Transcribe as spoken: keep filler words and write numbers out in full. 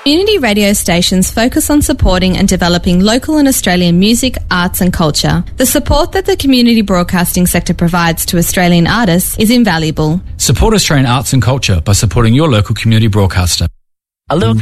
Community radio stations focus on supporting and developing local and Australian music, arts and culture. The support that the community broadcasting sector provides to Australian artists is invaluable. Support Australian arts and culture by supporting your local community broadcaster. A little